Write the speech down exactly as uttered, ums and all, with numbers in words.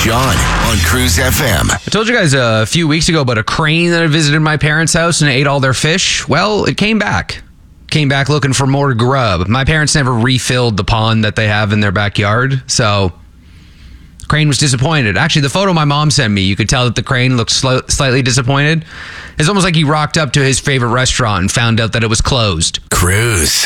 John on Cruise F M. I told you guys a few weeks ago about a crane that had visited my parents' house and ate all their fish. Well, it came back. Came back looking for more grub. My parents never refilled the pond that they have in their backyard, so the crane was disappointed. Actually, the photo my mom sent me, you could tell that the crane looked sli- slightly disappointed. It's almost like he rocked up to his favorite restaurant and found out that it was closed. Cruise.